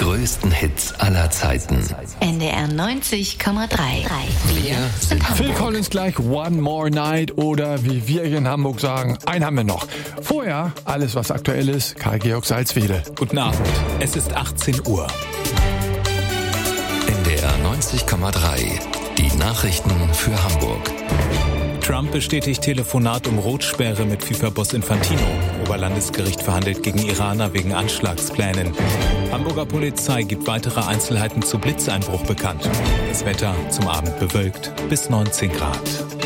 größten Hits aller Zeiten. NDR 90,3. Wir sind Hamburg. Phil Collins gleich One More Night oder wie wir hier in Hamburg sagen, einen haben wir noch. Vorher alles, was aktuell ist, Karl-Georg Salzwedel. Guten Abend, es ist 18 Uhr. NDR 90,3. Die Nachrichten für Hamburg. Trump bestätigt Telefonat um Rotsperre mit FIFA-Boss Infantino. Oberlandesgericht verhandelt gegen Iraner wegen Anschlagsplänen. Hamburger Polizei gibt weitere Einzelheiten zu Blitzeinbruch bekannt. Das Wetter zum Abend bewölkt bis 19 Grad.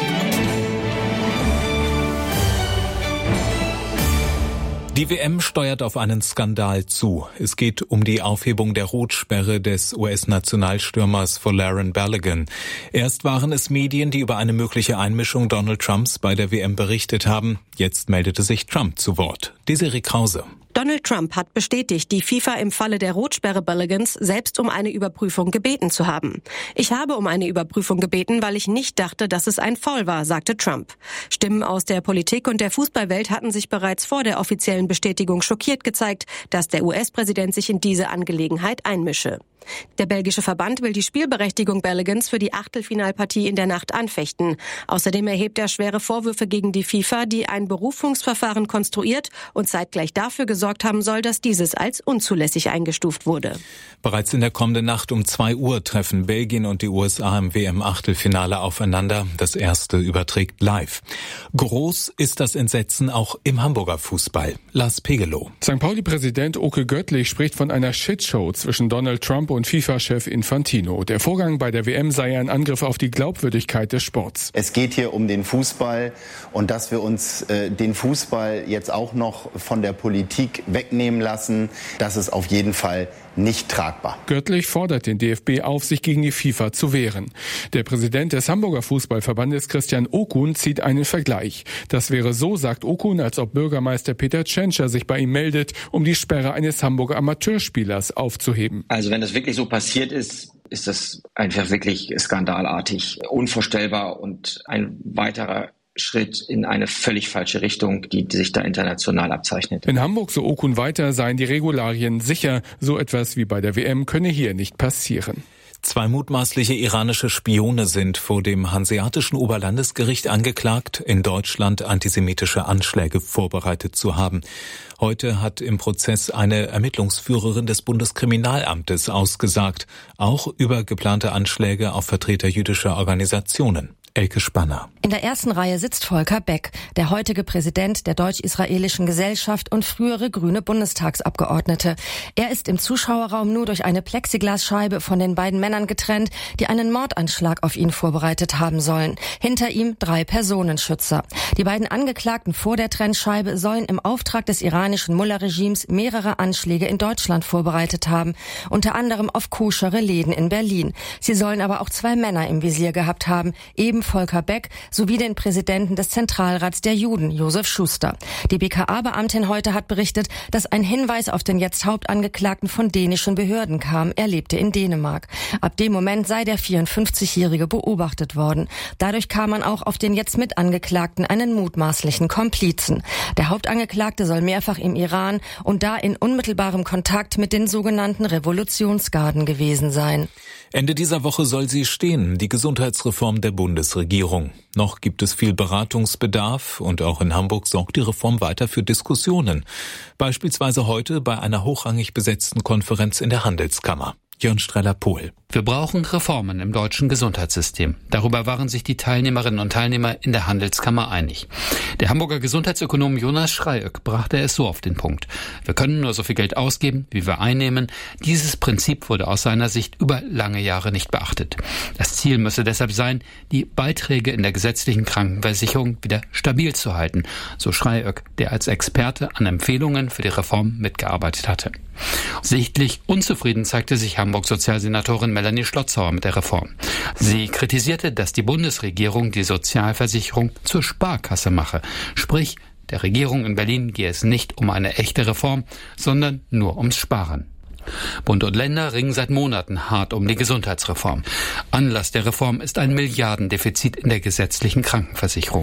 Die WM steuert auf einen Skandal zu. Es geht um die Aufhebung der Rotsperre des US-Nationalstürmers Folarin Balogun. Erst waren es Medien, die über eine mögliche Einmischung Donald Trumps bei der WM berichtet haben. Jetzt meldete sich Trump zu Wort. Desiree Krause. Donald Trump hat bestätigt, die FIFA im Falle der Rotsperre Baloguns selbst um eine Überprüfung gebeten zu haben. Ich habe um eine Überprüfung gebeten, weil ich nicht dachte, dass es ein Foul war, sagte Trump. Stimmen aus der Politik und der Fußballwelt hatten sich bereits vor der offiziellen Bestätigung schockiert gezeigt, dass der US-Präsident sich in diese Angelegenheit einmische. Der belgische Verband will die Spielberechtigung Baloguns für die Achtelfinalpartie in der Nacht anfechten. Außerdem erhebt er schwere Vorwürfe gegen die FIFA, die ein Berufungsverfahren konstruiert und zeitgleich dafür gesorgt haben soll, dass dieses als unzulässig eingestuft wurde. Bereits in der kommenden Nacht um 2 Uhr treffen Belgien und die USA im WM-Achtelfinale aufeinander. Das erste überträgt live. Groß ist das Entsetzen auch im Hamburger Fußball. Lars Pegelow. St. Pauli-Präsident Oke Göttlich spricht von einer Shitshow zwischen Donald Trump und FIFA-Chef Infantino. Der Vorgang bei der WM sei ein Angriff auf die Glaubwürdigkeit des Sports. Es geht hier um den Fußball und dass wir uns den Fußball jetzt auch noch von der Politik wegnehmen lassen, das ist auf jeden Fall nicht tragbar. Göttlich fordert den DFB auf, sich gegen die FIFA zu wehren. Der Präsident des Hamburger Fußballverbandes Christian Okun zieht einen Vergleich. Das wäre so, sagt Okun, als ob Bürgermeister Peter Tschentscher sich bei ihm meldet, um die Sperre eines Hamburger Amateurspielers aufzuheben. Also wenn das wirklich so passiert ist das einfach wirklich skandalartig, unvorstellbar und ein weiterer Schritt in eine völlig falsche Richtung, die sich da international abzeichnet. In Hamburg, so Okun weiter, seien die Regularien sicher. So etwas wie bei der WM könne hier nicht passieren. 2 mutmaßliche iranische Spione sind vor dem Hanseatischen Oberlandesgericht angeklagt, in Deutschland antisemitische Anschläge vorbereitet zu haben. Heute hat im Prozess eine Ermittlungsführerin des Bundeskriminalamtes ausgesagt, auch über geplante Anschläge auf Vertreter jüdischer Organisationen. Elke Spanner. In der ersten Reihe sitzt Volker Beck, der heutige Präsident der Deutsch-Israelischen Gesellschaft und frühere grüne Bundestagsabgeordnete. Er ist im Zuschauerraum nur durch eine Plexiglasscheibe von den beiden Männern getrennt, die einen Mordanschlag auf ihn vorbereitet haben sollen. Hinter ihm 3 Personenschützer. Die beiden Angeklagten vor der Trennscheibe sollen im Auftrag des iranischen Mullah-Regimes mehrere Anschläge in Deutschland vorbereitet haben, unter anderem auf koschere Läden in Berlin. Sie sollen aber auch 2 Männer im Visier gehabt haben, eben Volker Beck sowie den Präsidenten des Zentralrats der Juden, Josef Schuster. Die BKA-Beamtin heute hat berichtet, dass ein Hinweis auf den jetzt Hauptangeklagten von dänischen Behörden kam. Er lebte in Dänemark. Ab dem Moment sei der 54-Jährige beobachtet worden. Dadurch kam man auch auf den jetzt Mitangeklagten, einen mutmaßlichen Komplizen. Der Hauptangeklagte soll mehrfach im Iran und da in unmittelbarem Kontakt mit den sogenannten Revolutionsgarden gewesen sein. Ende dieser Woche soll sie stehen, die Gesundheitsreform der Bundesregierung. Noch gibt es viel Beratungsbedarf und auch in Hamburg sorgt die Reform weiter für Diskussionen. Beispielsweise heute bei einer hochrangig besetzten Konferenz in der Handelskammer. Jörn Streller-Pohl. Wir brauchen Reformen im deutschen Gesundheitssystem. Darüber waren sich die Teilnehmerinnen und Teilnehmer in der Handelskammer einig. Der Hamburger Gesundheitsökonom Jonas Schreiöck brachte es so auf den Punkt. Wir können nur so viel Geld ausgeben, wie wir einnehmen. Dieses Prinzip wurde aus seiner Sicht über lange Jahre nicht beachtet. Das Ziel müsse deshalb sein, die Beiträge in der gesetzlichen Krankenversicherung wieder stabil zu halten, so Schreiöck, der als Experte an Empfehlungen für die Reform mitgearbeitet hatte. Sichtlich unzufrieden zeigte sich Hamburgs Sozialsenatorin Melanie Schlotzauer mit der Reform. Sie kritisierte, dass die Bundesregierung die Sozialversicherung zur Sparkasse mache. Sprich, der Regierung in Berlin gehe es nicht um eine echte Reform, sondern nur ums Sparen. Bund und Länder ringen seit Monaten hart um die Gesundheitsreform. Anlass der Reform ist ein Milliardendefizit in der gesetzlichen Krankenversicherung.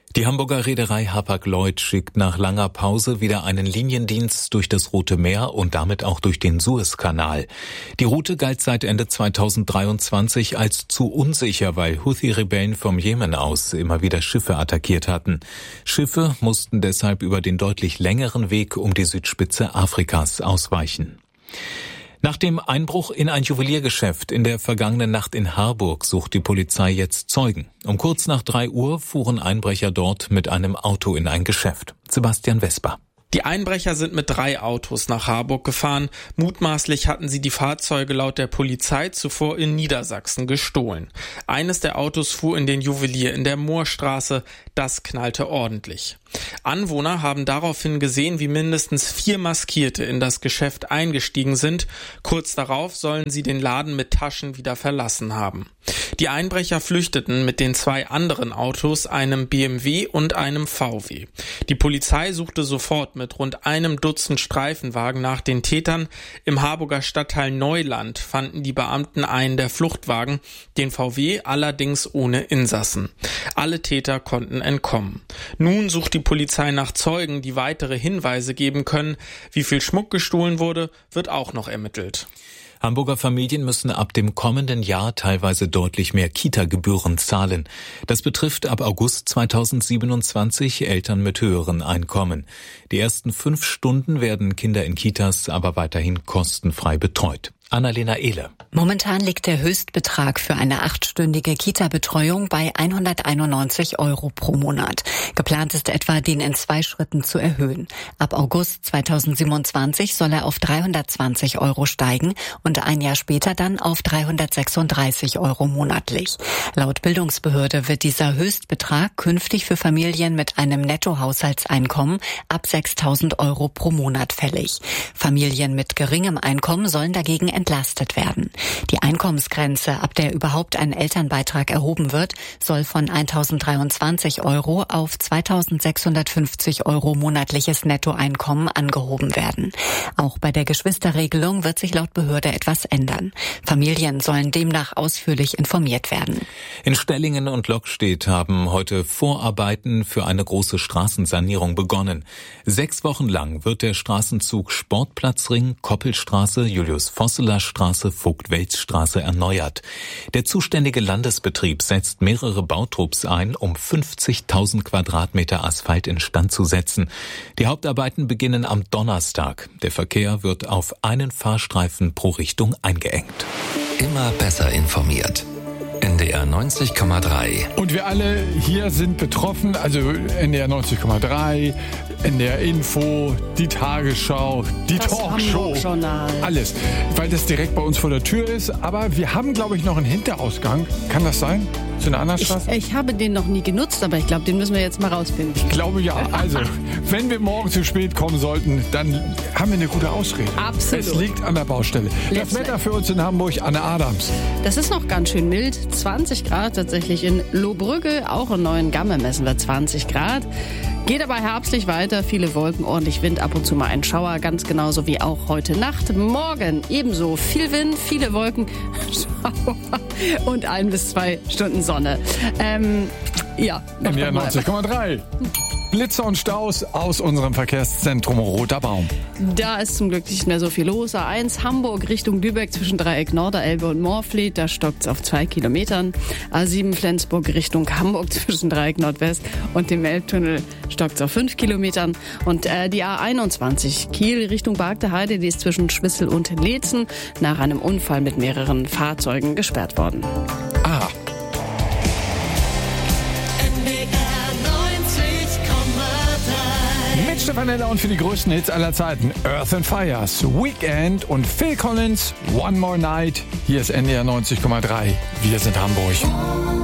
Die Hamburger Reederei Hapag-Lloyd schickt nach langer Pause wieder einen Liniendienst durch das Rote Meer und damit auch durch den Suezkanal. Die Route galt seit Ende 2023 als zu unsicher, weil Houthi-Rebellen vom Jemen aus immer wieder Schiffe attackiert hatten. Schiffe mussten deshalb über den deutlich längeren Weg um die Südspitze Afrikas ausweichen. Nach dem Einbruch in ein Juweliergeschäft in der vergangenen Nacht in Harburg sucht die Polizei jetzt Zeugen. Um kurz nach 3 Uhr fuhren Einbrecher dort mit einem Auto in ein Geschäft. Sebastian Vesper. Die Einbrecher sind mit 3 Autos nach Harburg gefahren. Mutmaßlich hatten sie die Fahrzeuge laut der Polizei zuvor in Niedersachsen gestohlen. Eines der Autos fuhr in den Juwelier in der Moorstraße. Das knallte ordentlich. Anwohner haben daraufhin gesehen, wie mindestens 4 Maskierte in das Geschäft eingestiegen sind. Kurz darauf sollen sie den Laden mit Taschen wieder verlassen haben. Die Einbrecher flüchteten mit den 2 anderen Autos, einem BMW und einem VW. Die Polizei suchte sofort mit rund einem Dutzend Streifenwagen nach den Tätern. Im Harburger Stadtteil Neuland fanden die Beamten einen der Fluchtwagen, den VW allerdings ohne Insassen. Alle Täter konnten entkommen. Nun sucht die Polizei nach Zeugen, die weitere Hinweise geben können. Wie viel Schmuck gestohlen wurde, wird auch noch ermittelt. Hamburger Familien müssen ab dem kommenden Jahr teilweise deutlich mehr Kita-Gebühren zahlen. Das betrifft ab August 2027 Eltern mit höheren Einkommen. Die ersten 5 Stunden werden Kinder in Kitas aber weiterhin kostenfrei betreut. Annalena Ehle. Momentan liegt der Höchstbetrag für eine 8-stündige Kita-Betreuung bei 191 € pro Monat. Geplant ist etwa, den in 2 Schritten zu erhöhen. Ab August 2027 soll er auf 320 € steigen und ein Jahr später dann auf 336 € monatlich. Laut Bildungsbehörde wird dieser Höchstbetrag künftig für Familien mit einem Nettohaushaltseinkommen ab 6.000 € pro Monat fällig. Familien mit geringem Einkommen sollen dagegen entlastet werden. Die Einkommensgrenze, ab der überhaupt ein Elternbeitrag erhoben wird, soll von 1.023 € auf 2.650 € monatliches Nettoeinkommen angehoben werden. Auch bei der Geschwisterregelung wird sich laut Behörde etwas ändern. Familien sollen demnach ausführlich informiert werden. In Stellingen und Lockstedt haben heute Vorarbeiten für eine große Straßensanierung begonnen. 6 Wochen lang wird der Straßenzug Sportplatzring, Koppelstraße, Julius-Vosseler Straße, Vogt-Welz-Straße erneuert. Der zuständige Landesbetrieb setzt mehrere Bautrupps ein, um 50.000 Quadratmeter Asphalt instand zu setzen. Die Hauptarbeiten beginnen am Donnerstag. Der Verkehr wird auf einen Fahrstreifen pro Richtung eingeengt. Immer besser informiert. NDR 90,3. Und wir alle hier sind betroffen, also NDR 90,3, NDR Info, die Tagesschau, die das Talkshow, alles, weil das direkt bei uns vor der Tür ist. Aber wir haben, glaube ich, noch einen Hinterausgang. Kann das sein? Zu einer anderen Straße? Ich habe den noch nie genutzt, aber ich glaube, den müssen wir jetzt mal rausfinden. Ich glaube ja. Also, wenn wir morgen zu spät kommen sollten, dann haben wir eine gute Ausrede. Absolut. Es liegt an der Baustelle. Das Wetter für uns in Hamburg, Anne Adams. Das ist noch ganz schön mild. 20 Grad tatsächlich in Lohbrügge. Auch in Neuengamme messen wir 20 Grad. Geht aber herbstlich weiter. Viele Wolken, ordentlich Wind, ab und zu mal ein Schauer. Ganz genauso wie auch heute Nacht. Morgen ebenso. Viel Wind, viele Wolken, Schauer und 1 bis 2 Stunden Sonne. Ja. NDR 90,3. Blitzer und Staus aus unserem Verkehrszentrum Roter Baum. Da ist zum Glück nicht mehr so viel los. A1 Hamburg Richtung Lübeck zwischen Dreieck Norderelbe und Moorfleet. Da stockt es auf 2 Kilometern. A7 Flensburg Richtung Hamburg zwischen Dreieck Nordwest und dem Elbtunnel stockt es auf 5 Kilometern. Und die A21 Kiel Richtung Bargte Heide, die ist zwischen Schwissel und Leetzen nach einem Unfall mit mehreren Fahrzeugen gesperrt worden. Ah. Mit Stefanella und für die größten Hits aller Zeiten Earth and Fires, Weekend und Phil Collins, One More Night. Hier ist NDR 90,3. Wir sind Hamburg.